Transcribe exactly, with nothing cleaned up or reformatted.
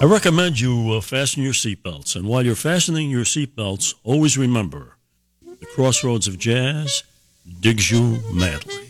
I recommend you uh, fasten your seatbelts. And while you're fastening your seatbelts, always remember the crossroads of jazz digs you madly.